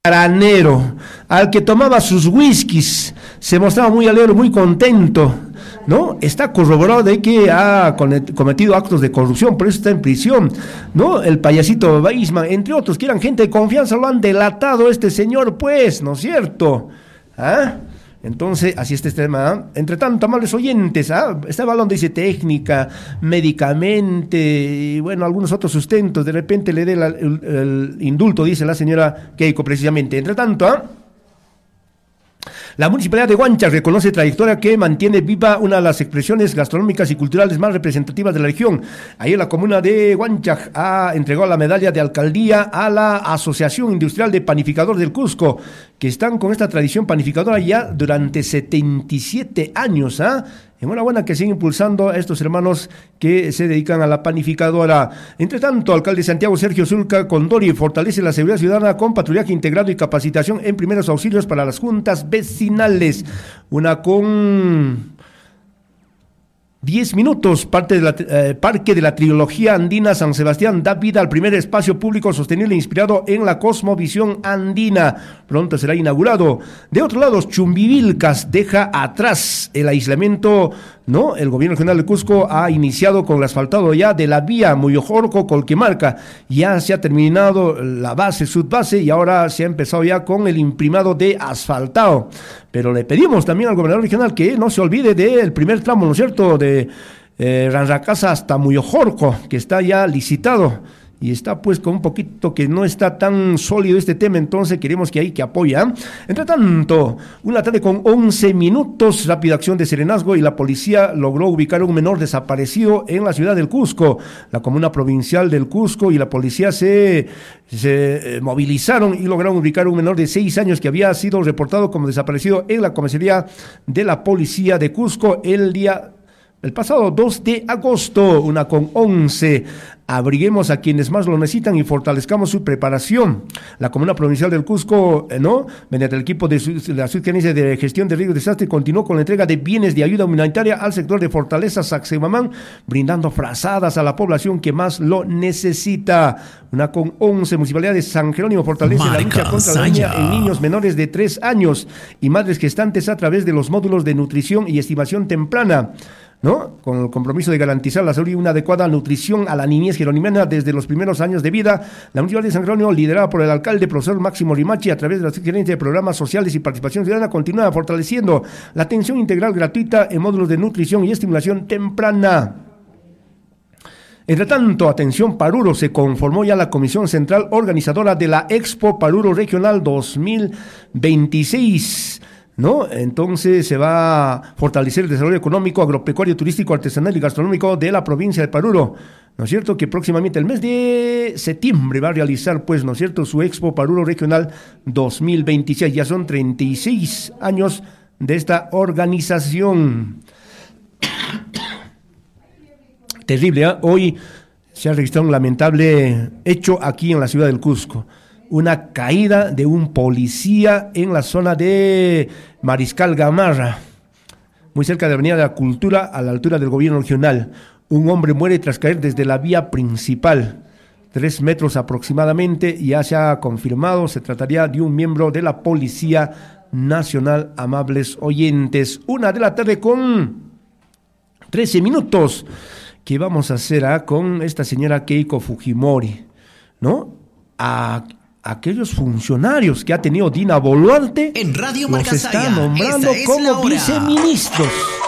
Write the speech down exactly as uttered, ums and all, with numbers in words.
granero, al que tomaba sus whiskies, se mostraba muy alegre, muy contento, ¿no? Está corroborado de que ha cometido actos de corrupción, por eso está en prisión, ¿no? El payasito Weisman, entre otros, que eran gente de confianza, lo han delatado este señor, pues, ¿no es cierto? ¿Ah? Entonces, así está este tema. ¿eh? Entre tanto, amables oyentes, ¿ah? Está hablando, dice, técnica, medicamente, y bueno, algunos otros sustentos. De repente le dé el, el, el indulto, dice la señora Keiko, precisamente. Entre tanto, ¿ah? La Municipalidad de Huanchac reconoce trayectoria que mantiene viva una de las expresiones gastronómicas y culturales más representativas de la región. Ayer la comuna de Huanchac ha entregado la medalla de alcaldía a la Asociación Industrial de Panificadores del Cusco, que están con esta tradición panificadora ya durante setenta y siete años, ¿ah? Enhorabuena que siguen impulsando a estos hermanos que se dedican a la panificadora. Entre tanto, alcalde de Santiago, Sergio Zulca Condori, fortalece la seguridad ciudadana con patrullaje integrado y capacitación en primeros auxilios para las juntas vecinales. Una con diez minutos, parte de la, eh, Parque de la Trilogía Andina San Sebastián da vida al primer espacio público sostenible inspirado en la cosmovisión andina. Pronto será inaugurado. De otro lado, Chumbivilcas deja atrás el aislamiento, ¿no? El gobierno regional de Cusco ha iniciado con el asfaltado ya de la vía Muyojorco-Colquemarca. Ya se ha terminado la base, subbase, y ahora se ha empezado ya con el imprimado de asfaltado. Pero le pedimos también al gobernador regional que no se olvide del primer tramo, ¿no es cierto?, de eh, Ranracasa hasta Muyojorco, que está ya licitado y está pues con un poquito que no está tan sólido este tema, entonces queremos que ahí que apoya. Entre tanto, una tarde con once minutos, rápida acción de serenazgo y la policía logró ubicar a un menor desaparecido en la ciudad del Cusco. La comuna provincial del Cusco y la policía se, se eh, movilizaron y lograron ubicar a un menor de seis años que había sido reportado como desaparecido en la comisaría de la policía de Cusco el día El pasado dos de agosto, una con once. Abriguemos a quienes más lo necesitan y fortalezcamos su preparación. La Comuna Provincial del Cusco, eh, ¿no? mediante el equipo de, su, de la Subgerencia de Gestión de Riesgo y Desastre, continuó con la entrega de bienes de ayuda humanitaria al sector de Fortaleza Sacsayhuamán, brindando frazadas a la población que más lo necesita. Una con once. Municipalidad de San Jerónimo fortalece Marca, la lucha contra la anemia en niños menores de tres años y madres gestantes a través de los módulos de nutrición y estimación temprana, ¿no? Con el compromiso de garantizar la salud y una adecuada nutrición a la niñez jeronimana desde los primeros años de vida. La Municipalidad de San Jerónimo, liderada por el alcalde profesor Máximo Rimachi, a través de la Subgerencia de Programas Sociales y Participación Ciudadana, continúa fortaleciendo la atención integral gratuita en módulos de nutrición y estimulación temprana. Entre tanto, atención Paruro, se conformó ya la Comisión Central Organizadora de la Expo Paruro Regional dos mil veintiséis, ¿no? Entonces se va a fortalecer el desarrollo económico, agropecuario, turístico, artesanal y gastronómico de la provincia de Paruro, ¿no es cierto? Que próximamente el mes de septiembre va a realizar, pues, ¿no es cierto?, su Expo Paruro Regional dos mil veintiséis. Ya son treinta y seis años de esta organización. Terrible, ¿eh? Hoy se ha registrado un lamentable hecho aquí en la ciudad del Cusco. Una caída de un policía en la zona de Mariscal Gamarra, muy cerca de la Avenida de la Cultura, a la altura del gobierno regional. Un hombre muere tras caer desde la vía principal, tres metros aproximadamente, y ya se ha confirmado, se trataría de un miembro de la Policía Nacional, amables oyentes. Una de la tarde con trece minutos. ¿Qué vamos a hacer ah, con esta señora Keiko Fujimori? ¿No? A aquellos funcionarios que ha tenido Dina Boluarte, en Radio los está nombrando como viceministros.